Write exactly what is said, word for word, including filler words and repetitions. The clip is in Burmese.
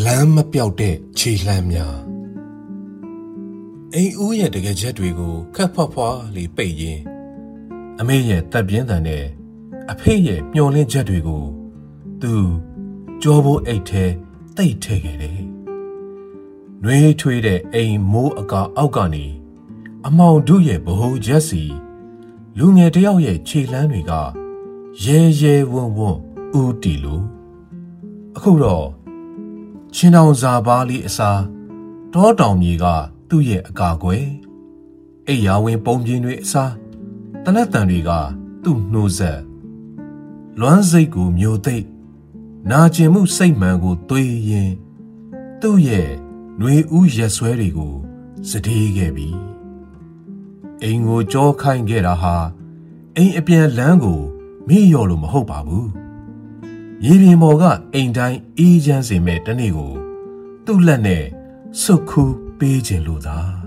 လမ်းမပြောက်တဲ့ခြေလှမ်းများအိမ်ဦးရဲ့တကယ်ချက်တွေကိုခက်ဖွားဖွားလေးပိတ်ရင်းအမေရဲ့တပ်ပြင်းတန်နဲ့အဖေရဲ့မျောလင်းချက်တွေကိုသူကြောဖို့အိတ်ထဲတိတ်ထဲခဲ့တယ်။နှွေးထွေးတဲ့အိမ်မိုးအကာအောက်ကနေအမောင်တို့ရဲ့ဗဟိုချက်စီလူငယ်တယောက်ရဲ့ခြေလှမ်းတွေကရဲရဲဝံ့ဝံ့ဦးတီလို့အခုတော့ချင်းတောင်စာပါးလေးအစားတောတောင်မြေကသူ့ရဲ့အကာကွယ်အိယာဝင်ပုံပြင်းတွေအစားတနက်တန်တွေကသူ့နှိုးဆက်လွမ်းစိတ်ကိုမျိုးသိပ်နာကျင်မှုစိတ်မှန်ကိုသွေးရင်သူ့ရဲ့ຫນွေဦးရက်ဆွဲတွေကိုစတေးခဲ့ပြီအိမ်ကိုကြောခိုင်းခဲ့တာဟာအိမ်အပြန်လန်းကိုမေ့လျော့လို့မဟုတ်ပါဘူးမြေပြင်ပေါ်ကအိမ်တိုင်းအေးချမ်းစေမဲ့တနေ့ကိုသူ့လက်နဲ့စွတ်ခူးပေးခြင်းလို့သာ